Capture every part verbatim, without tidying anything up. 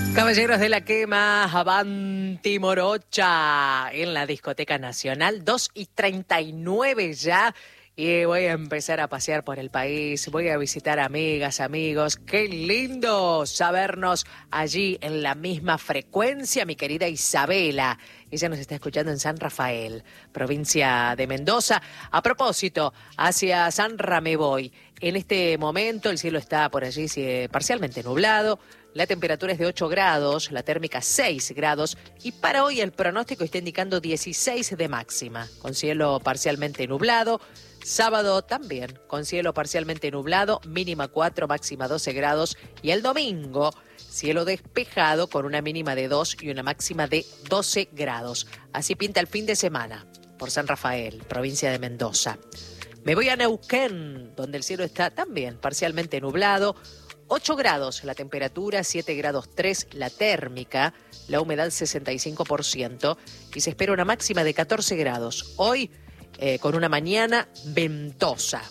Caballeros de la Quema, Avanti Morocha, en la Discoteca Nacional, dos y treinta y nueve ya. Y voy a empezar a pasear por el país, voy a visitar amigas, amigos. ¡Qué lindo sabernos allí en la misma frecuencia, mi querida Isabela! Ella nos está escuchando en San Rafael, provincia de Mendoza. A propósito, hacia San Ra me voy. En este momento el cielo está por allí sí, parcialmente nublado. La temperatura es de ocho grados, la térmica seis grados y para hoy el pronóstico está indicando dieciséis de máxima, con cielo parcialmente nublado. Sábado también, con cielo parcialmente nublado, mínima cuatro, máxima doce grados. Y el domingo, cielo despejado con una mínima de dos y una máxima de doce grados. Así pinta el fin de semana por San Rafael, provincia de Mendoza. Me voy a Neuquén, donde el cielo está también parcialmente nublado. ocho grados la temperatura, siete grados tres la térmica, la humedad sesenta y cinco por ciento y se espera una máxima de catorce grados. Hoy, eh, con una mañana ventosa.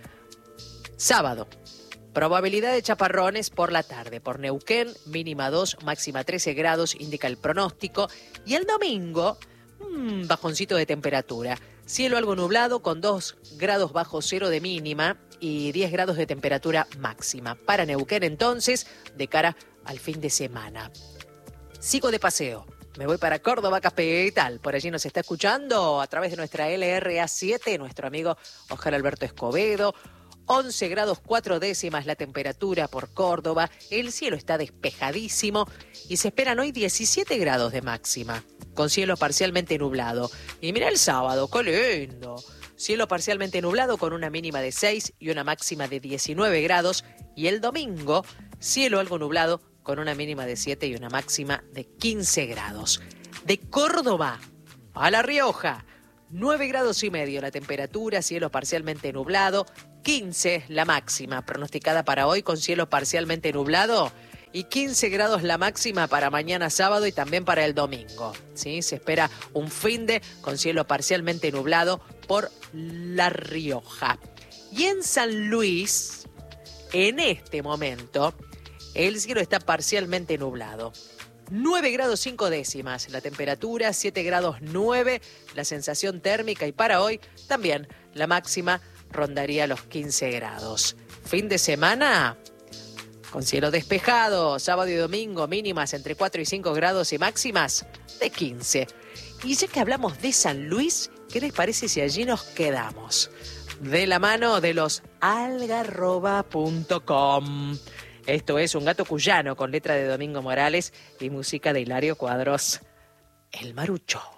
Sábado, probabilidad de chaparrones por la tarde. Por Neuquén, mínima dos, máxima trece grados, indica el pronóstico. Y el domingo, mmm, bajoncito de temperatura. Cielo algo nublado con dos grados bajo cero de mínima y diez grados de temperatura máxima. Para Neuquén, entonces, de cara al fin de semana. Sigo de paseo. Me voy para Córdoba capital. Por allí nos está escuchando a través de nuestra L R A siete, nuestro amigo Oscar Alberto Escobedo. once grados cuatro décimas la temperatura por Córdoba. El cielo está despejadísimo y se esperan hoy diecisiete grados de máxima, con cielo parcialmente nublado. Y mira el sábado, qué lindo. Cielo parcialmente nublado con una mínima de seis y una máxima de diecinueve grados. Y el domingo, cielo algo nublado con una mínima de siete y una máxima de quince grados. De Córdoba a La Rioja, nueve grados y medio la temperatura, cielo parcialmente nublado, quince la máxima pronosticada para hoy con cielo parcialmente nublado y quince grados la máxima para mañana sábado y también para el domingo. ¿Sí? Se espera un finde con cielo parcialmente nublado por La Rioja. Y en San Luis, en este momento, el cielo está parcialmente nublado. nueve grados cinco décimas la temperatura, siete grados nueve la sensación térmica y para hoy también la máxima rondaría los quince grados. Fin de semana con cielo despejado, sábado y domingo mínimas entre cuatro y cinco grados y máximas de quince. Y ya que hablamos de San Luis, ¿qué les parece si allí nos quedamos? De la mano de los algarroba punto com. Esto es Un gato cuyano con letra de Domingo Morales y música de Hilario Cuadros, El Marucho.